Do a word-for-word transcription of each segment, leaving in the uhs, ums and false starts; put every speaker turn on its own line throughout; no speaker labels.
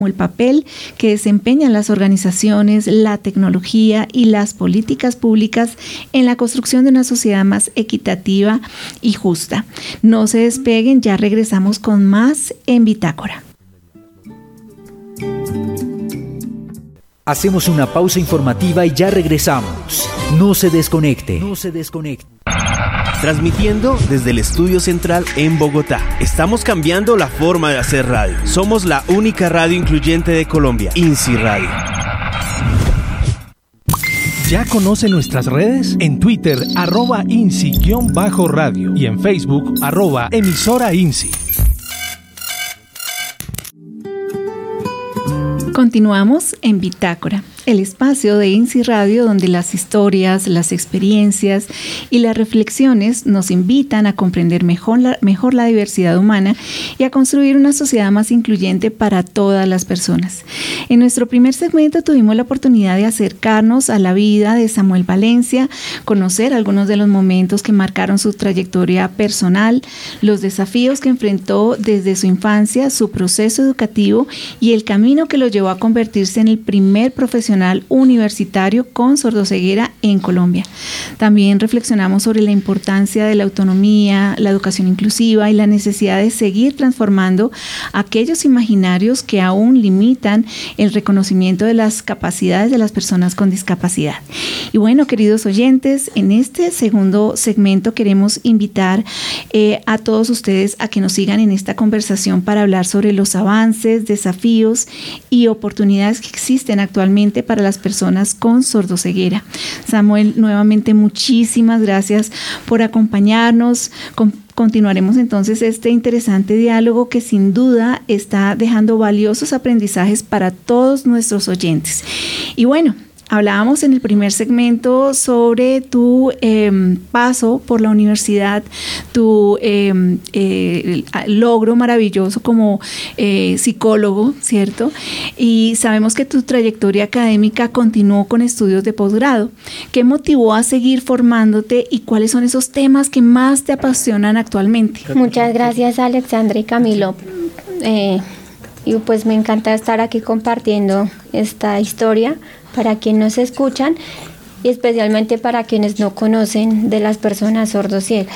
el papel que desempeñan las organizaciones, la tecnología y las políticas públicas en la construcción de una sociedad más equitativa y justa. No se despeguen, ya regresamos con más en Bitácora.
Hacemos una pausa informativa y ya regresamos. No se desconecte. No se desconecte.
Transmitiendo desde el estudio central en Bogotá. Estamos cambiando la forma de hacer radio. Somos la única radio incluyente de Colombia, INSI Radio.
¿Ya conoce nuestras redes? En Twitter, arroba INSI-radio y en Facebook, arroba emisora INSI.
Continuamos en Bitácora, el espacio de INSI Radio donde las historias, las experiencias y las reflexiones nos invitan a comprender mejor la, mejor la diversidad humana y a construir una sociedad más incluyente para todas las personas. En nuestro primer segmento tuvimos la oportunidad de acercarnos a la vida de Samuel Valencia, conocer algunos de los momentos que marcaron su trayectoria personal, los desafíos que enfrentó desde su infancia, su proceso educativo y el camino que lo llevó a convertirse en el primer profesional universitario con sordoceguera en Colombia. También reflexionamos sobre la importancia de la autonomía, la educación inclusiva y la necesidad de seguir transformando aquellos imaginarios que aún limitan el reconocimiento de las capacidades de las personas con discapacidad. Y bueno, queridos oyentes, en este segundo segmento queremos invitar eh, a todos ustedes a que nos sigan en esta conversación para hablar sobre los avances, desafíos y oportunidades que existen actualmente para las personas con sordoceguera. Samuel, nuevamente muchísimas gracias por acompañarnos. Con, continuaremos entonces este interesante diálogo que sin duda está dejando valiosos aprendizajes para todos nuestros oyentes. Y bueno, hablábamos en el primer segmento sobre tu eh, paso por la universidad, tu eh, eh, logro maravilloso como eh, psicólogo, ¿cierto? Y sabemos que tu trayectoria académica continuó con estudios de posgrado. ¿Qué motivó a seguir formándote y cuáles son esos temas que más te apasionan actualmente?
Muchas gracias, Alexandra y Camilo. Eh, y pues me encanta estar aquí compartiendo esta historia para quienes nos escuchan y especialmente para quienes no conocen de las personas sordociegas.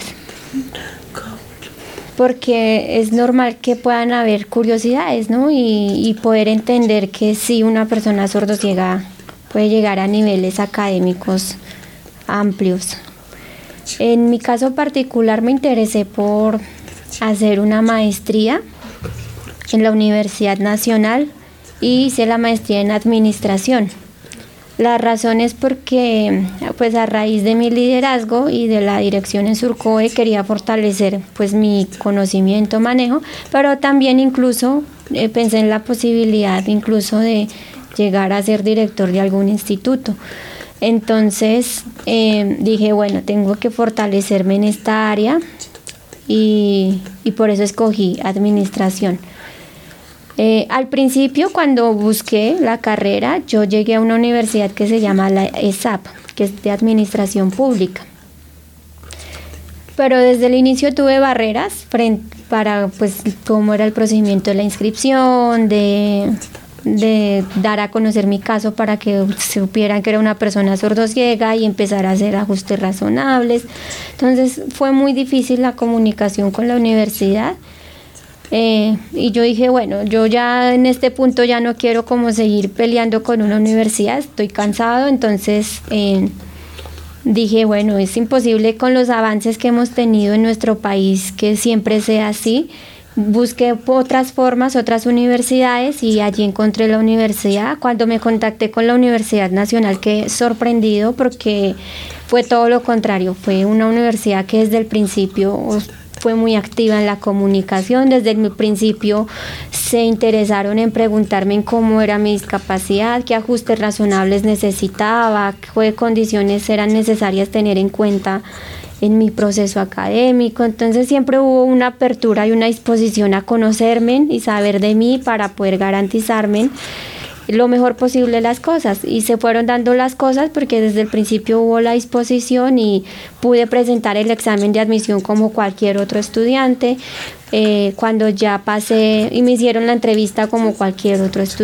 Porque es normal que puedan haber curiosidades, ¿no? Y, y poder entender que sí, una persona sordociega puede llegar a niveles académicos amplios. En mi caso particular me interesé por hacer una maestría en la Universidad Nacional y hice la maestría en Administración. La razón es porque, pues a raíz de mi liderazgo y de la dirección en Surcoe, quería fortalecer pues mi conocimiento, manejo, pero también incluso eh, pensé en la posibilidad incluso de llegar a ser director de algún instituto. Entonces eh, dije, bueno, tengo que fortalecerme en esta área y, y por eso escogí Administración. Eh, al principio, cuando busqué la carrera, yo llegué a una universidad que se llama la E S A P, que es de Administración Pública. Pero desde el inicio tuve barreras frente, para, pues, cómo era el procedimiento de la inscripción, de, de dar a conocer mi caso para que supieran que era una persona sordociega y empezar a hacer ajustes razonables. Entonces, fue muy difícil la comunicación con la universidad. Eh, y yo dije, bueno, yo ya en este punto ya no quiero como seguir peleando con una universidad, estoy cansado, entonces eh, dije, bueno, es imposible con los avances que hemos tenido en nuestro país que siempre sea así. Busqué otras formas, otras universidades y allí encontré la universidad. Cuando me contacté con la Universidad Nacional quedé sorprendido porque fue todo lo contrario, fue una universidad que desde el principio fue muy activa en la comunicación. Desde el principio se interesaron en preguntarme en cómo era mi discapacidad, qué ajustes razonables necesitaba, qué condiciones eran necesarias tener en cuenta en mi proceso académico. Entonces siempre hubo una apertura y una disposición a conocerme y saber de mí para poder garantizarme lo mejor posible las cosas, y se fueron dando las cosas porque desde el principio hubo la disposición y pude presentar el examen de admisión como cualquier otro estudiante. Eh, cuando ya pasé y me hicieron la entrevista como cualquier otro estudiante.